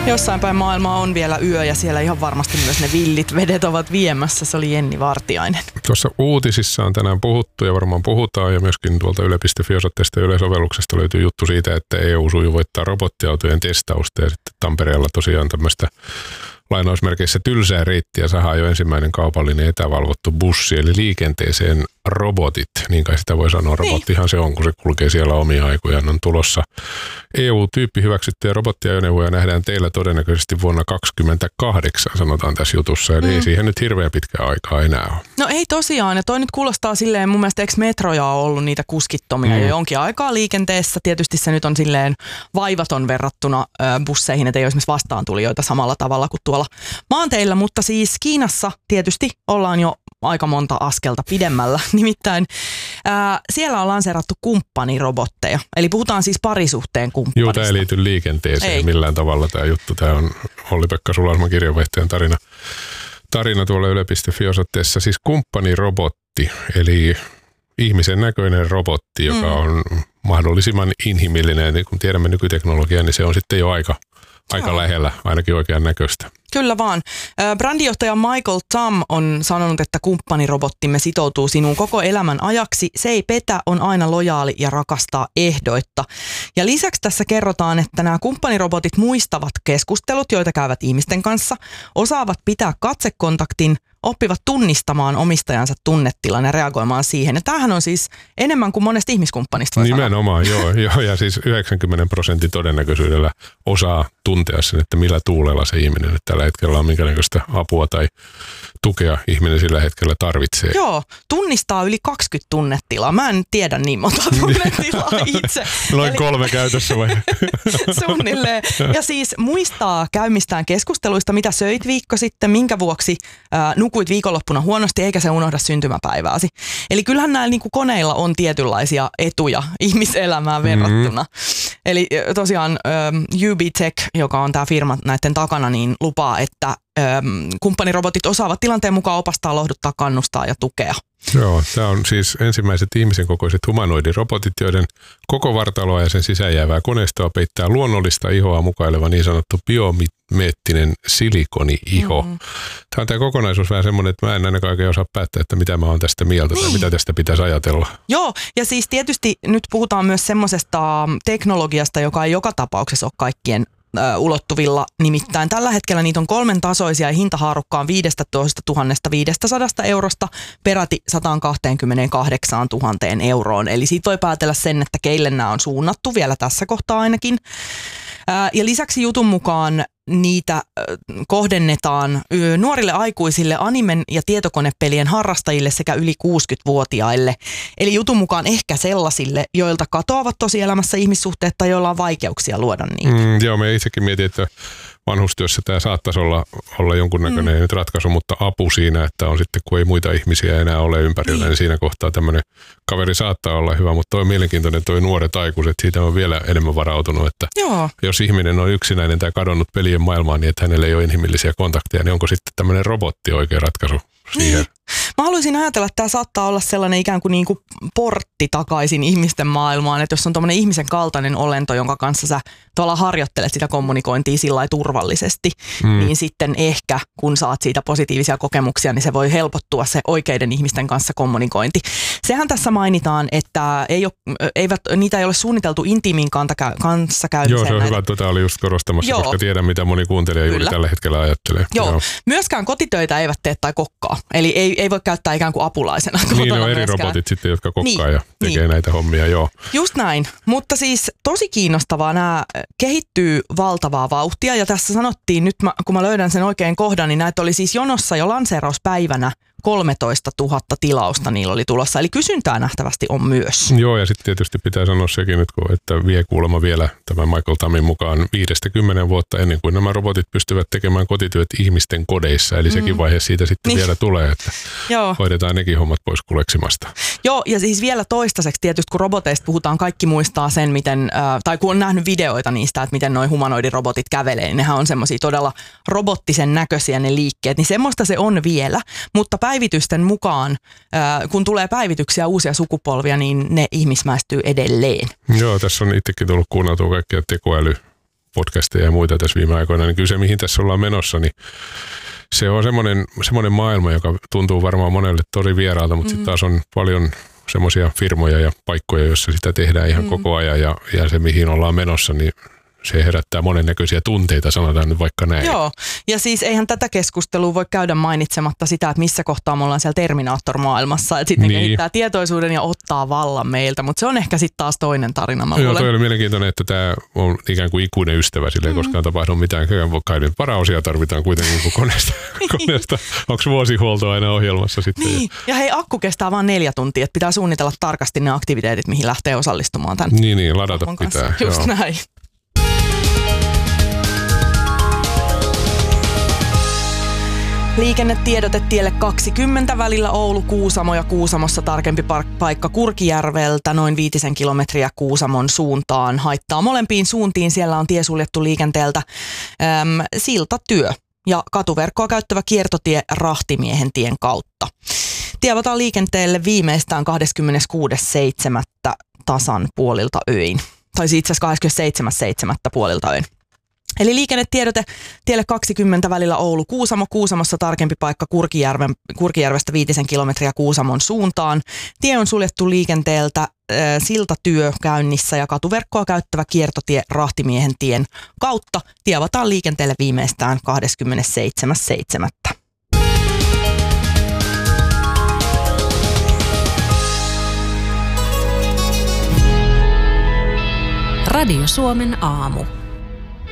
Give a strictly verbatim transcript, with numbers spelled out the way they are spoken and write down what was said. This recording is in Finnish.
Jossain päin maailmaa on vielä yö ja siellä ihan varmasti myös ne villit vedet ovat viemässä. Se oli Jenni Vartiainen. Tuossa uutisissa on tänään puhuttu ja varmaan puhutaan ja myöskin tuolta yle piste fi-osoitteesta ja yleisovelluksesta löytyy juttu siitä, että E U sujuvoittaa robottiautojen testausta ja sitten Tampereella tosiaan tämmöistä lainausmerkeissä tylsää reittiä sahaa jo ensimmäinen kaupallinen etävalvottu bussi, eli liikenteeseen robotit, niin kai sitä voi sanoa. Robottihan niin se on, kun se kulkee siellä omia aikojaan. On tulossa E U-tyyppi hyväksyttyjä robottiajoneuvoja nähdään teillä todennäköisesti vuonna kaksikymmentäkahdeksan, sanotaan tässä jutussa. Eli mm. ei siihen nyt hirveän pitkää aikaa enää ole. No ei tosiaan, ja toi nyt kuulostaa silleen, mun mielestä eikö metroja ole ollut niitä kuskittomia mm. jo jonkin aikaa liikenteessä. Tietysti se nyt on silleen vaivaton verrattuna ö, busseihin, että ei ole esimerkiksi vastaantulijoita samalla tavalla kuin tuolla maanteillä, mutta siis Kiinassa tietysti ollaan jo aika monta askelta pidemmällä. Nimittäin ää, siellä on lanseerattu kumppanirobotteja. Eli puhutaan siis parisuhteen kumppanista. Joo, tämä ei liity liikenteeseen ei. millään tavalla tämä juttu. Tämä on Olli-Pekka Sulasman kirjanvaihtajan tarina, tarina tuolla yle piste fi-osoitteessa. Siis kumppanirobotti, eli ihmisen näköinen robotti, joka mm. on mahdollisimman inhimillinen. Ja kun tiedämme nykyteknologiaa, niin se on sitten jo aika, aika lähellä, ainakin oikean näköistä. Kyllä vaan. Brändijohtaja Michael Tam on sanonut, että kumppanirobottimme sitoutuu sinuun koko elämän ajaksi. Se ei petä, on aina lojaali ja rakastaa ehdoitta. Ja lisäksi tässä kerrotaan, että nämä kumppanirobotit muistavat keskustelut, joita käyvät ihmisten kanssa, osaavat pitää katsekontaktin, oppivat tunnistamaan omistajansa tunnetilan ja reagoimaan siihen. Ja tämähän on siis enemmän kuin monesta ihmiskumppanista. Nimenomaan, joo, joo. Ja siis yhdeksänkymmentä prosentin todennäköisyydellä osaa tuntea sen, että millä tuulella se ihminen nyt tällä hetkellä on, minkä näköistä apua tai tukea ihminen sillä hetkellä tarvitsee. Joo, tunnistaa yli kaksikymmentä tunnetilaa. Mä en tiedä niin monta tunnetilaa itse. Noin Eli... kolme käytössä vai? Suunnilleen. Ja siis muistaa käymistään keskusteluista, mitä söit viikko sitten, minkä vuoksi äh, nukuit viikonloppuna huonosti, eikä se unohda syntymäpäivääsi. Eli kyllähän näillä niin kuin koneilla on tietynlaisia etuja ihmiselämään verrattuna. Mm-hmm. Eli tosiaan äh, U B Tech, joka on tämä firma näiden takana, niin lupaa, että kumppanirobotit osaavat tilanteen mukaan opastaa, lohduttaa, kannustaa ja tukea. Joo, tämä on siis ensimmäiset ihmisen kokoiset humanoidirobotit, joiden koko vartaloa ja sen sisään jäävää koneistoa peittää luonnollista ihoa mukaileva niin sanottu biomeettinen silikoni-iho. Mm. Tämä on tämä kokonaisuus vähän semmoinen, että mä en ainakaan oikein osaa päättää, että mitä mä oon tästä mieltä niin. tai mitä tästä pitäisi ajatella. Joo, ja siis tietysti nyt puhutaan myös semmoisesta teknologiasta, joka ei joka tapauksessa ole kaikkien ulottuvilla. Nimittäin tällä hetkellä niitä on kolmen tasoisia ja hintahaarukka on viisitoistatuhatta viisisataa eurosta peräti sata kaksikymmentäkahdeksantuhatta euroon. Eli siitä voi päätellä sen, että keille nämä on suunnattu vielä tässä kohtaa ainakin. Ja lisäksi jutun mukaan niitä kohdennetaan nuorille aikuisille, animen ja tietokonepelien harrastajille sekä yli kuusikymmentävuotiaille. Eli jutun mukaan ehkä sellaisille, joilta katoavat tosielämässä ihmissuhteet tai joilla on vaikeuksia luoda niitä. Mm, joo, me itsekin mietin, että vanhustyössä tämä saattaisi olla, olla jonkunnäköinen mm. ratkaisu, mutta apu siinä, että on sitten, kun ei muita ihmisiä enää ole ympärillä, niin, niin siinä kohtaa tämmöinen kaveri saattaa olla hyvä, mutta toi on mielenkiintoinen, toi nuoret aikuiset, siitä on vielä enemmän varautunut, että Joo. jos ihminen on yksinäinen tai kadonnut pelien maailmaan niin, että hänellä ei ole inhimillisiä kontakteja, niin onko sitten tämmöinen robotti oikea ratkaisu siihen? Niin. Mä haluaisin ajatella, että tämä saattaa olla sellainen ikään kuin, niin kuin portti takaisin ihmisten maailmaan, että jos on tommoinen ihmisen kaltainen olento, jonka kanssa sä tuolla harjoittelet sitä kommunikointia sillä lailla turvallisesti, mm. niin sitten ehkä kun saat siitä positiivisia kokemuksia, niin se voi helpottua se oikeiden ihmisten kanssa kommunikointi. Sehän tässä mainitaan, että ei ole, eivät, niitä ei ole suunniteltu intiimin kanssakäymiseen. Joo, se on näitä. Hyvä, tuota oli just korostamassa, Joo. koska tiedän mitä moni kuuntelija juuri tällä hetkellä ajattelee. Joo. Joo, myöskään kotitöitä eivät tee tai kokkaa, eli ei, ei voi käyttää ikään kuin apulaisena. Niin on eri myöskään. Robotit sitten, jotka kokkaa niin, ja tekee niin. näitä hommia, joo. Just näin, mutta siis tosi kiinnostavaa, nämä kehittyy valtavaa vauhtia ja tässä sanottiin nyt, kun mä löydän sen oikein kohdan, niin näitä oli siis jonossa jo lanseerauspäivänä kolmetoista tuhatta tilausta niillä oli tulossa, eli kysyntää nähtävästi on myös. Joo, ja sitten tietysti pitää sanoa sekin nyt, että vie kuulemma vielä tämän Michael Tamin mukaan viidestä kymmenen vuotta ennen kuin nämä robotit pystyvät tekemään kotityöt ihmisten kodeissa, eli mm. sekin vaihe siitä sitten niin. vielä tulee, että Joo. hoidetaan nekin hommat pois kuleksimasta. Joo, ja siis vielä toistaiseksi tietysti, kun roboteista puhutaan, kaikki muistaa sen, miten, äh, tai kun on nähnyt videoita niistä, että miten noi humanoidirobotit kävelee, niin nehän on semmoisia todella robottisen näköisiä ne liikkeet, niin semmoista se on vielä, mutta päivitysten mukaan, äh, kun tulee päivityksiä uusia sukupolvia, niin ne ihmismäistyy edelleen. Joo, tässä on itsekin tullut kuunneltua kaikkia tekoäly podcasteja ja muita tässä viime aikoina, niin kyllä se, mihin tässä ollaan menossa, niin se on semmoinen, semmoinen maailma, joka tuntuu varmaan monelle tosi vieraalta, mutta mm. sitten taas on paljon semmoisia firmoja ja paikkoja, joissa sitä tehdään ihan mm. koko ajan ja, ja se, mihin ollaan menossa, niin se herättää monennäköisiä tunteita, sanotaan nyt vaikka näin. Joo, ja siis eihän tätä keskustelua voi käydä mainitsematta sitä, että missä kohtaa me ollaan siellä Terminaattor-maailmassa, että sitten niin. kehittää tietoisuuden ja ottaa vallan meiltä, mutta se on ehkä sitten taas toinen tarina. Mä Joo, toi oli mielenkiintoinen, että tämä on ikään kuin ikuinen ystävä, sillä ei mm. koskaan tapahdu mitään. Kai nyt varaosia tarvitaan kuitenkin kuin koneesta. koneesta. Onko vuosihuolto aina ohjelmassa sitten? Niin, ja hei, akku kestää vain neljä tuntia, että pitää suunnitella tarkasti ne aktiviteetit, mihin lähtee osallistumaan tämän. Niin, niin, ladata pitää. Just joo. näin. Liikennetiedote tielle kaksikymmentä välillä Oulu-Kuusamo ja Kuusamossa tarkempi paikka Kurkijärveltä noin viitisen kilometriä Kuusamon suuntaan. Haittaa molempiin suuntiin, siellä on tie suljettu liikenteeltä. Äm, siltatyö ja katuverkkoa käyttävä kiertotie Rahtimiehen tien kautta. Tie avataan liikenteelle viimeistään kahdeskymmeneskuudes seitsemättä tasan puolilta öin. Tai itse asiassa kahdeskymmenesseitsemäs seitsemättä puolilta öin. Eli liikennetiedote tielle kaksikymmentä välillä Oulu-Kuusamo, Kuusamossa tarkempi paikka Kurkijärven, Kurkijärvestä viitisen kilometriä Kuusamon suuntaan. Tie on suljettu liikenteeltä, äh, siltatyö käynnissä ja katuverkkoa käyttävä kiertotie Rahtimiehen tien kautta. Tie avataan liikenteelle viimeistään kahdeskymmenesseitsemäs seitsemättä Radio Suomen aamu.